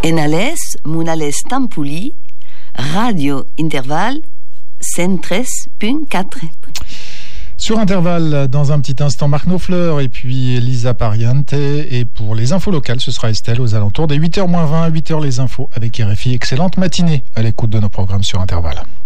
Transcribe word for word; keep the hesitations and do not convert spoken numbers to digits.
Enales, Munales Tampuli, Radio Intervalle, cent treize virgule quatre. Sur Intervalle, dans un petit instant, Marc Nofleur et puis Lisa Pariente. Et pour les infos locales, ce sera Estelle aux alentours des huit heures moins vingt, huit heures les infos avec R F I. Excellente matinée à l'écoute de nos programmes sur Intervalle.